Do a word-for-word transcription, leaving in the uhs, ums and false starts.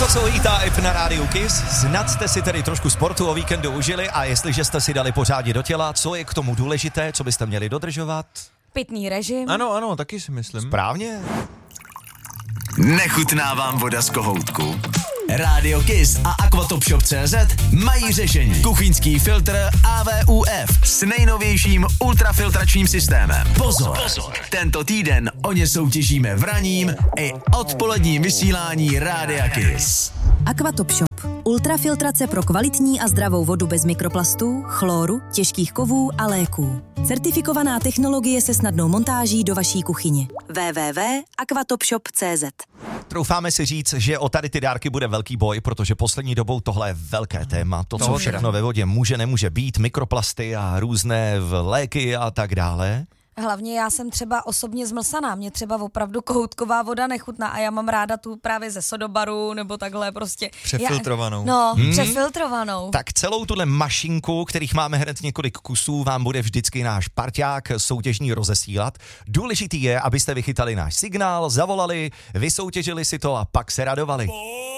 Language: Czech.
to, co lítá i na rádiu Kiss. Snad jste si tedy trošku sportu o víkendu užili a jestliže jste si dali pořádně do těla, co je k tomu důležité, co byste měli dodržovat? Pitný režim. Ano, ano, taky si myslím. Správně. Nechutná vám voda z kohoutku? Rádio Kiss a Aquatop Shop tečka cé zet mají řešení. Kuchyňský filtr A V U F s nejnovějším ultrafiltračním systémem. Pozor, pozor. Tento týden o ně soutěžíme v ranním i odpoledním vysílání Rádia Kiss. Aquatop Shop. Ultrafiltrace pro kvalitní a zdravou vodu bez mikroplastů, chloru, těžkých kovů a léků. Certifikovaná technologie se snadnou montáží do vaší kuchyně. w w w tečka aquatop shop tečka cé zet. Troufáme si říct, že o tady ty dárky bude velký boj, protože poslední dobou tohle je velké téma. To, co všechno ve vodě může, nemůže být, mikroplasty a různé léky a tak dále. Hlavně já jsem třeba osobně zmlsaná, mě třeba opravdu kohoutková voda nechutná a já mám ráda tu právě ze sodobaru nebo takhle prostě. Přefiltrovanou. Já, no, hmm. přefiltrovanou. Tak celou tuhle mašinku, kterých máme hned několik kusů, vám bude vždycky náš parťák soutěžní rozesílat. Důležitý je, abyste vychytali náš signál, zavolali, vysoutěžili si to a pak se radovali.